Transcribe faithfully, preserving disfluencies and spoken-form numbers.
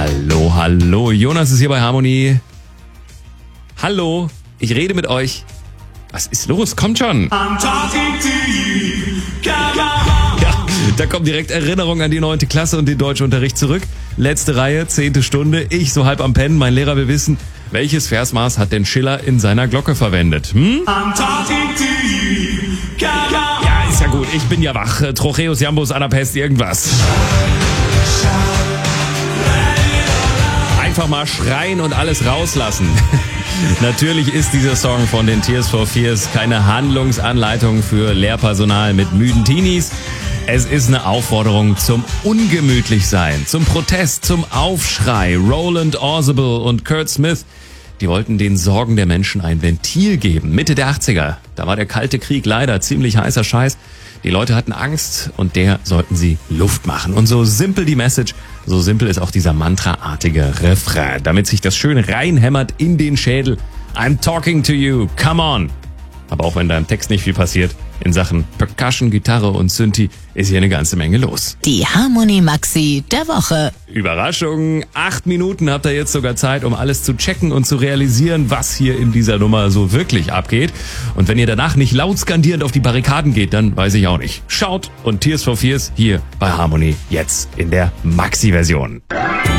Hallo, hallo. Jonas ist hier bei Harmonie. Hallo, ich rede mit euch. Was ist los? Kommt schon. I'm talking to you. Come on. Ja, da kommt direkt Erinnerung an die neunte Klasse und den Deutschunterricht zurück. Letzte Reihe, zehnte Stunde. Ich so halb am Pennen. Mein Lehrer will wissen, welches Versmaß hat denn Schiller in seiner Glocke verwendet? Hm? I'm talking to you. Come on. Ja, ist ja gut. Ich bin ja wach. Trocheus, Jambus, Anapest, irgendwas. Einfach mal schreien und alles rauslassen. Natürlich ist dieser Song von den Tears for Fears keine Handlungsanleitung für Lehrpersonal mit müden Teenies. Es ist eine Aufforderung zum Ungemütlichsein, zum Protest, zum Aufschrei. Roland Orzabal und Kurt Smith, die wollten den Sorgen der Menschen ein Ventil geben. Mitte der achtziger, da war der Kalte Krieg leider ziemlich heißer Scheiß. Die Leute hatten Angst und der sollten sie Luft machen. Und so simpel die Message, so simpel ist auch dieser mantraartige Refrain, damit sich das schön reinhämmert in den Schädel. I'm talking to you, come on. Aber auch wenn da im Text nicht viel passiert, in Sachen Percussion, Gitarre und Synthi ist hier eine ganze Menge los. Die Harmonie Maxi der Woche. Überraschung, acht Minuten habt ihr jetzt sogar Zeit, um alles zu checken und zu realisieren, was hier in dieser Nummer so wirklich abgeht. Und wenn ihr danach nicht laut skandierend auf die Barrikaden geht, dann weiß ich auch nicht. Schaut und Tears for Fears hier bei Harmonie jetzt in der Maxi-Version.